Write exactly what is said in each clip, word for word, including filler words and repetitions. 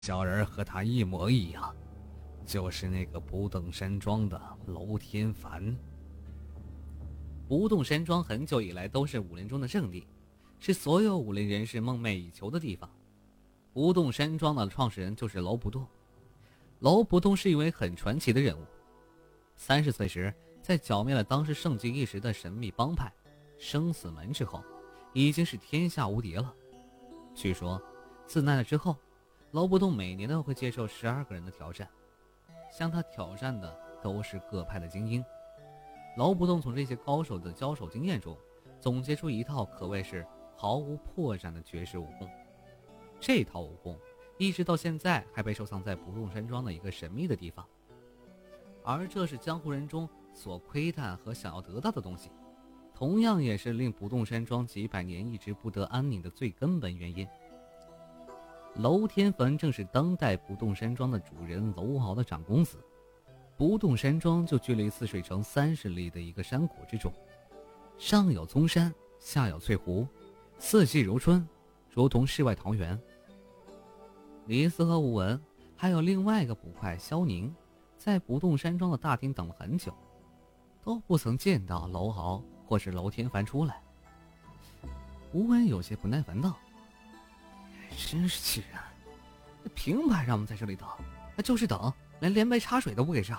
小人和他一模一样，就是那个不动山庄的楼天凡。不动山庄很久以来都是武林中的圣地，是所有武林人士梦寐以求的地方。不动山庄的创始人就是楼不动。楼不动是一位很传奇的人物，三十岁时在剿灭了当时盛极一时的神秘帮派生死门之后，已经是天下无敌了。据说自那之后，楼不动每年都会接受十二个人的挑战，向他挑战的都是各派的精英。楼不动从这些高手的交手经验中总结出一套可谓是毫无破绽的绝世武功。这套武功一直到现在还被收藏在不动山庄的一个神秘的地方，而这是江湖人中所窥探和想要得到的东西，同样也是令不动山庄几百年一直不得安宁的最根本原因。楼天凡正是当代不动山庄的主人楼豪的长公子。不动山庄就居离泗水城三十里的一个山谷之中，上有宗山，下有翠湖，四季如春，如同世外桃源。李斯和吴文还有另外一个捕快萧宁，在不动山庄的大厅等了很久，都不曾见到楼豪或是楼天凡出来。吴文有些不耐烦道：真是气人，凭牌让我们在这里等，就是等，连连杯茶水都不给上。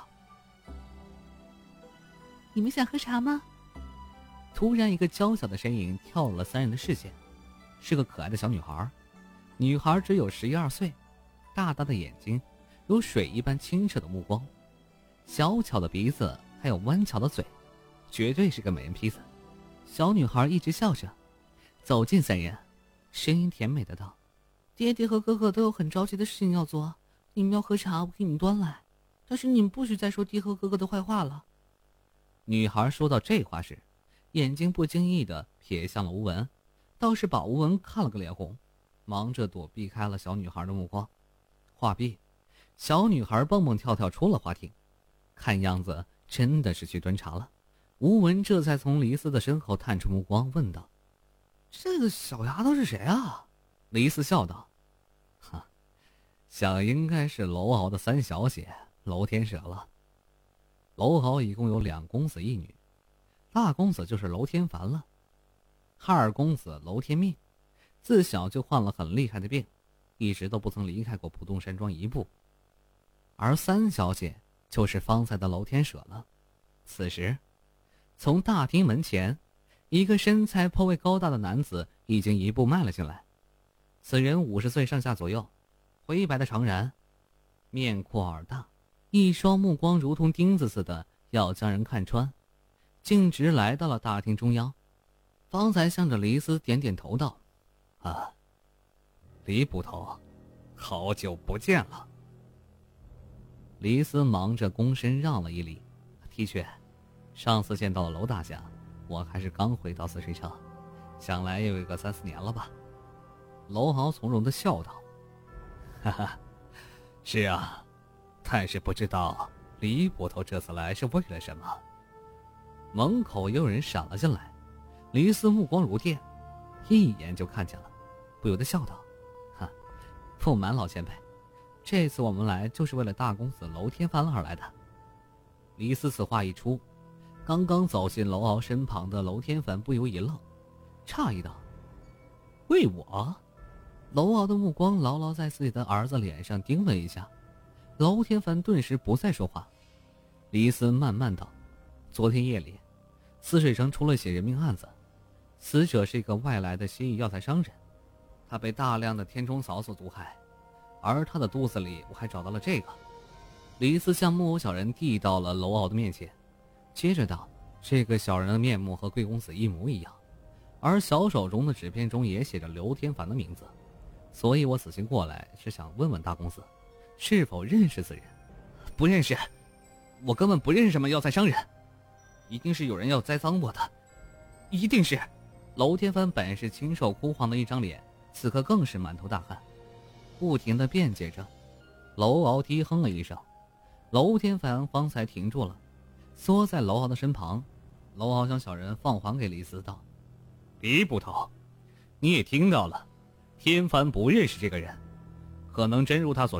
你们想喝茶吗？ 突然一个娇小的身影跳入了三人的视线，是个可爱的小女孩。女孩只有十一二岁，大大的眼睛，如水一般清澈的目光，小巧的鼻子，还有弯翘的嘴，绝对是个美人坯子。小女孩一直笑着走近三人，声音甜美的道： 爹爹和哥哥都有很着急的事情要做，你们要喝茶，我给你们端来，但是你们不许再说爹和哥哥的坏话了。 女孩说到这话时，眼睛不经意地瞥向了吴文，倒是把吴文看了个脸红，忙着躲避开了小女孩的目光。话毕，小女孩蹦蹦跳跳出了花厅，看样子真的是去端茶了。吴文这才从黎斯的身后探出目光问道：这个小丫头是谁啊？黎斯笑道：哈，想应该是楼豪的三小姐楼天舍了。楼豪一共有两公子一女，大公子就是楼天凡了，二公子楼天命自小就患了很厉害的病，一直都不曾离开过不动山庄一步。而三小姐就是方才的楼天舍了。此时从大厅门前，一个身材颇为高大的男子已经一步迈了进来。此人五十岁上下左右，灰白的长髯，面阔耳大，一双目光如同钉子似的要将人看穿，径直来到了大厅中央。方才向着黎斯点点头道：啊，黎捕头，好久不见了。黎斯忙着躬身让了一礼：的确，上次见到了楼大侠，我还是刚回到泗水城，想来也有个三四年了吧。楼豪从容地笑道：哈哈，是啊，但是不知道李捕头这次来是为了什么。门口也有人闪了进来，黎斯目光如电，一眼就看见了，不由得笑道：哈，不瞒老前辈，这次我们来就是为了大公子楼天凡而来的。黎斯此话一出，刚刚走进楼豪身旁的楼天凡不由一愣，诧异道：为我？楼豪的目光牢牢在自己的儿子脸上盯了一下，楼天凡顿时不再说话。黎斯慢慢道：昨天夜里泗水城出了起人命案子，死者是一个外来的西域药材商人，他被大量的天冲草所毒害，而他的肚子里我还找到了这个。黎斯向木偶小人递到了楼傲的面前，接着道：这个小人的面目和贵公子一模一样，而小手中的纸片中也写着刘天凡的名字，所以我此行过来是想问问大公子是否认识此人。不认识，我根本不认识什么药材商人，一定是有人要栽赃我的，一定是。楼天凡本是清瘦枯黄的一张脸，此刻更是满头大汗，不停地辩解着。楼敖低哼了一声，楼天凡方才停住了，缩在楼敖的身旁。楼敖将小人放还给李斯道：李捕头，你也听到了，天凡不认识这个人， 可能真如他所